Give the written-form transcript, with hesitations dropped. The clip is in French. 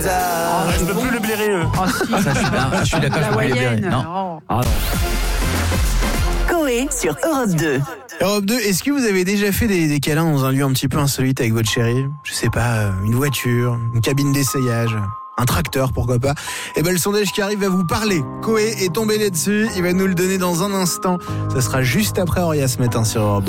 Je peux plus le blairer, eux. Ah si, Je suis d'accord. la je peux les blairer. Wayenne. Non. Oh. Coé sur Europe 2. Europe 2, est-ce que vous avez déjà fait des câlins dans un lieu un petit peu insolite avec votre chérie ? Je sais pas, une voiture, une cabine d'essayage, un tracteur, pourquoi pas ? Eh ben, le sondage qui arrive va vous parler. Coé est tombé là-dessus, il va nous le donner dans un instant. Ça sera juste après Auria ce matin sur Europe 2.